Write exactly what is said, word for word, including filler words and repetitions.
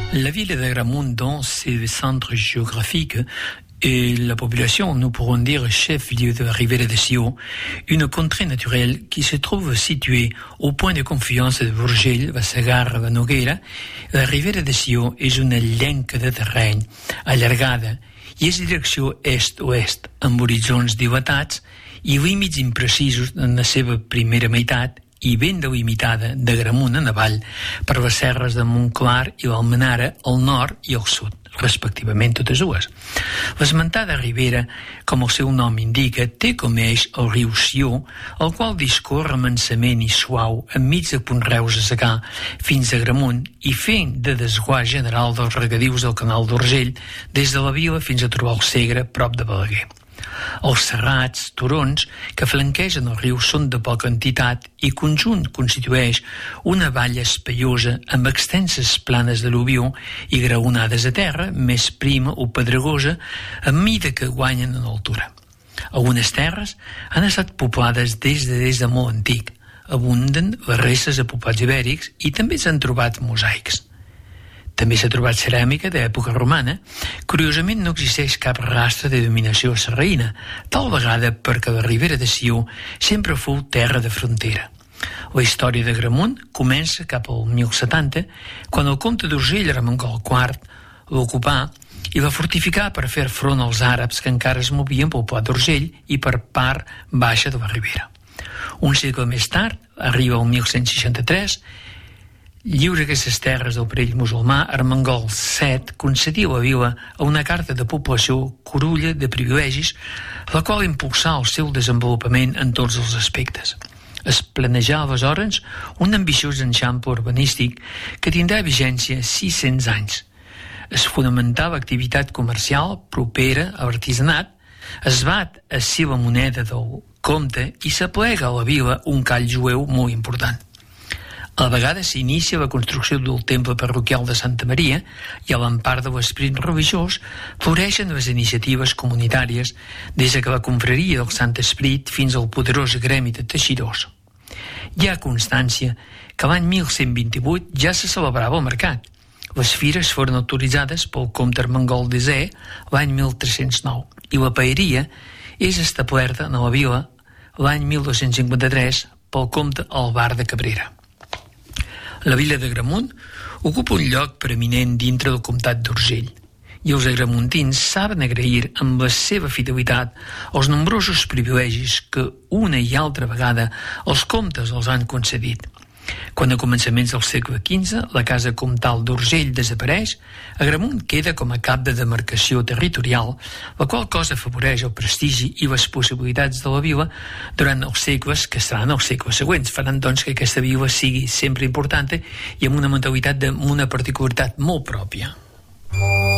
La ville d'Agramunt, dans ses centres géographiques, et la population, nous pourrons dire chef-lieu de Ribera de Sió, une contrée naturelle qui se trouve située au point de confiance de Burgell, Bassegarra de Noguera. La Ribera de Sió és una llenca de terreny allargada i és direcció est-oest, amb horitzons dilatats i límits imprecisos en la seva primera meitat i ben delimitada d'Agramunt en avall per les serres de Montclar i l'Almenara al nord i al sud, respectivament totes dues. L'esmentada ribera, com el seu nom indica, té com eix el riu Sió, el qual discorre mansament i suau enmig de conreus a secar fins a Agramunt i fent de desguàs general dels regadius del canal d'Urgell des de la vila fins a trobar el Segre prop de Balaguer. Els serrats, turons, que flanquegen el riu són de poca entitat i conjunt constitueix una vall espaiosa amb extenses planes d'al·luvió i graonades a terra, més prima o pedregosa, a mida que guanyen en altura. Algunes terres han estat poblades des de, des de molt antic. Abunden les restes de poblats ibèrics i també s'han trobat mosaics. També s'ha trobat ceràmica d'època romana. Curiosament no existeix cap rastre de dominació sarraïna, tal vegada perquè la Ribera de Sió sempre fou terra de frontera. La història d'Agramunt comença cap al mil setanta, quan el comte d'Urgell, Ermengol quart, l'ocupà i va fortificar per fer front als àrabs que encara es movien pel Pla d'Urgell i per part baixa de la Ribera. Un segle més tard, arriba el mil cent seixanta-tres, lliure aquestes terres del perill musulmà, Ermengol set concedia a la vila a una carta de població curulla de privilegis, la qual impulsà el seu desenvolupament en tots els aspectes. Es planejà aleshores un ambiciós enxample urbanístic que tindrà vigència sis-cents anys. Es fonamentà l'activitat comercial propera a l'artisanat, es bat així la moneda del comte i s'aplega a la vila un call jueu molt important. A la vegada s'inicia la construcció del temple parroquial de Santa Maria i a l'empart de l'esperit religiós floreixen les iniciatives comunitàries des de la confraria del Sant Esperit fins al poderós gremi de teixidors. Hi ha constància que l'any mil cent vint-i-vuit ja se celebrava el mercat. Les fires foren autoritzades pel comte Ermengol desè l'any mil tres-cents nou i la paeria és establerta a la vila l'any mil dos-cents cinquanta-tres pel comte Alvar de Cabrera. La vila d'Agramunt ocupa un lloc preeminent dintre del comtat d'Urgell i els agramuntins saben agrair amb la seva fidelitat els nombrosos privilegis que una i altra vegada els comtes els han concedit. Quan a començaments del segle quinze la casa comtal d'Urgell desapareix, Agramunt queda com a cap de demarcació territorial, la qual cosa afavoreix el prestigi i les possibilitats de la vila durant els segles que seran els segles següents. Faran doncs que aquesta vila sigui sempre important i amb una mentalitat, amb una particularitat molt pròpia.